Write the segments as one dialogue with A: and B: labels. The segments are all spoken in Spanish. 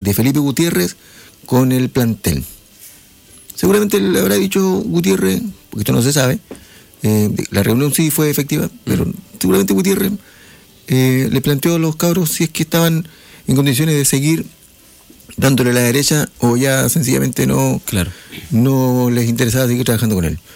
A: de Felipe Gutiérrez con el plantel. Seguramente le habrá dicho Gutiérrez, porque esto no se sabe, la reunión sí fue efectiva, pero seguramente Gutiérrez le planteó a los cabros si es que estaban en condiciones de seguir dándole la derecha o ya sencillamente no les interesaba seguir trabajando con él.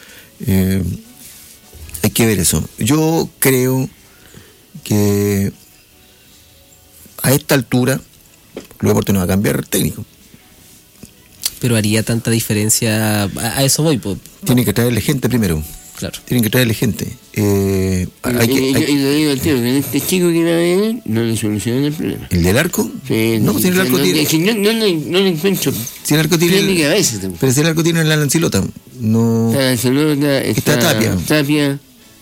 A: Hay que ver eso. Yo creo que a esta altura Club Deportes no va a cambiar técnico.
B: Pero haría tanta diferencia, a eso voy.
A: Tienen que traerle gente primero.
B: Claro.
A: Tienen que traerle gente.
C: Y lo digo al tío, que este chico que va a venir no le soluciona el problema.
A: ¿El del arco?
C: Sí,
A: no, si el arco tiene.
C: No le encuentro.
A: Si el arco tiene.
C: A veces,
A: pero si el arco tiene la Lancilota. No.
C: Está Tapia.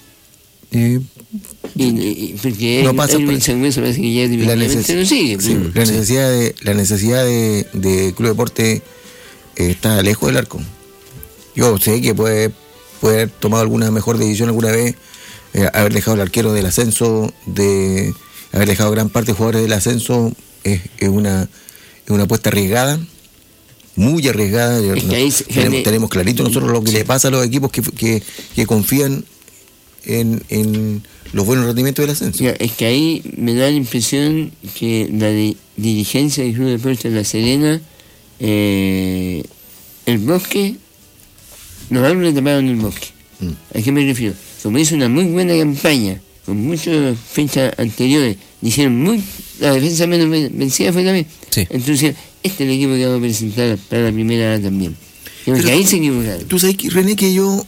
C: Porque
A: no pasa por
C: parece que ya no sigue.
A: Sí, la necesidad de Club Deportes está lejos del arco. Yo sé que puede haber tomado alguna mejor decisión alguna vez, haber dejado el arquero del ascenso, de haber dejado gran parte de jugadores del ascenso, es una apuesta arriesgada, muy arriesgada. Tenemos clarito nosotros lo que le pasa a los equipos que confían en los buenos rendimientos del ascenso.
C: Es que ahí me da la impresión que la dirigencia del Club Deportes de La Serena, el Bosque, nos han retapado en el Bosque. ¿A qué me refiero? Como hizo una muy buena campaña, con muchas fechas anteriores, hicieron la defensa menos vencida fue también.
B: Sí.
C: Entonces, este es el equipo que vamos a presentar para la primera también. Creo que ahí se equivocaron.
A: Tú sabes, René, que yo...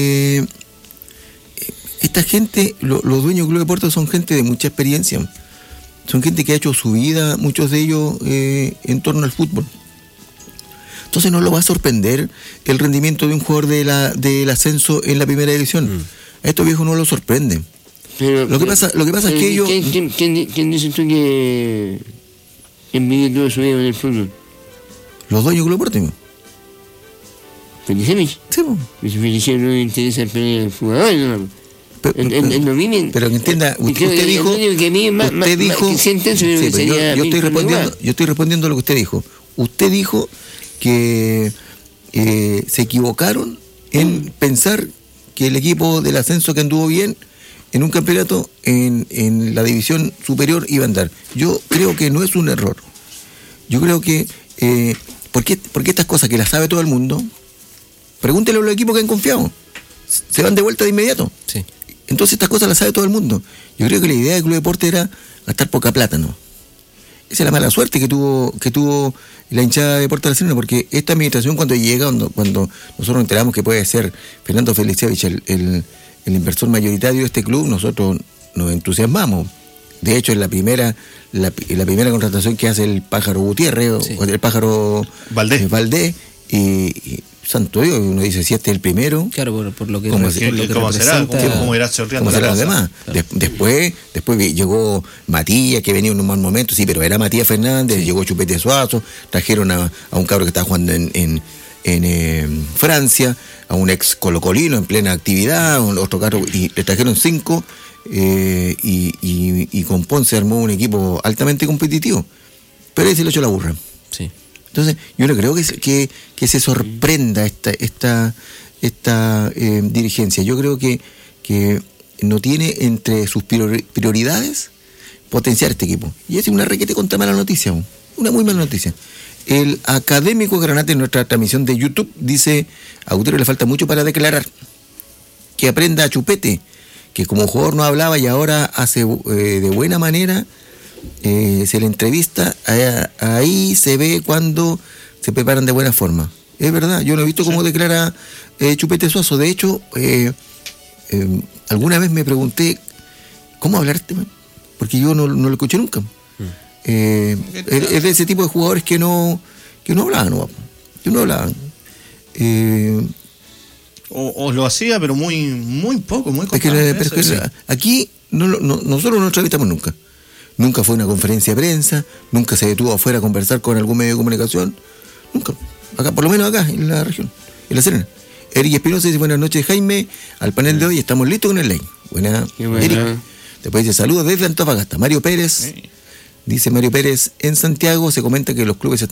A: esta gente, los dueños del Club Deportes son gente de mucha experiencia. Son gente que ha hecho su vida, muchos de ellos, en torno al fútbol. Entonces no lo va a sorprender el rendimiento de un jugador del ascenso en la primera división. A estos viejos no lo sorprende.
C: Pero,
A: lo que pasa es que ellos...
C: ¿Quién dice tú que vive toda su vida en el fútbol?
A: Los dueños del Club Deportes.
C: Felicevich.
A: Sí, pues.
C: Felicevich no le interesa el jugador, ¿no?
A: Pero que entienda, usted dijo, yo estoy respondiendo a lo que usted dijo. Usted dijo que se equivocaron en pensar que el equipo del ascenso que anduvo bien en un campeonato en la división superior iba a andar. Yo creo que no es un error. Yo creo que porque estas cosas que las sabe todo el mundo, pregúntele a los equipos que han confiado, se van de vuelta de inmediato.
B: Sí.
A: Entonces estas cosas las sabe todo el mundo. Yo creo que la idea del Club Deportes era gastar poca plata, ¿no? Esa es la mala suerte que tuvo la hinchada de Deportes de La Serena, porque esta administración cuando nosotros nos enteramos que puede ser Fernando Felicevich el inversor mayoritario de este club, nosotros nos entusiasmamos. De hecho, es la primera contratación que hace el Pájaro Gutiérrez, sí, o el Pájaro Valdés, y santo Dios, uno dice, si este es el primero.
B: Claro, por lo que
D: ¿Cómo será? ¿Cómo irá sorteando la cosa?
A: Además, claro. Después llegó Matías, que venía en un mal momento, sí, pero era Matías Fernández, sí. Llegó Chupete Suazo, trajeron a un cabro que estaba jugando en Francia, a un ex colocolino en plena actividad, otro cabro, y le trajeron 5, y con Ponce armó un equipo altamente competitivo, pero ahí se le echó la burra.
B: Sí.
A: Entonces, yo no creo que se sorprenda esta dirigencia. Yo creo que no tiene entre sus prioridades potenciar este equipo. Y es una requete contra mala noticia, una muy mala noticia. El académico Granate en nuestra transmisión de YouTube dice: a Gutiérrez le falta mucho para declarar. Que aprenda a Chupete, que como jugador no hablaba y ahora hace de buena manera. Se le entrevista, ahí se ve cuando se preparan de buena forma. Es verdad, yo no he visto cómo declara Chupete Suazo. De hecho, alguna vez me pregunté cómo hablarte, porque yo no lo escuché nunca. Es de ese tipo de jugadores que no hablaban.
D: O lo hacía, pero muy poco, muy
A: cortado. Aquí nosotros no entrevistamos nunca. Nunca fue una conferencia de prensa, nunca se detuvo afuera a conversar con algún medio de comunicación, nunca. Acá, por lo menos acá, en la región, en La Serena. Eric Espinosa dice: buenas noches, Jaime, al panel de hoy, estamos listos con el ley. Buena, Eric. Después dice: saludos desde Antofagasta. Mario Pérez, sí. Dice Mario Pérez: en Santiago se comenta que los clubes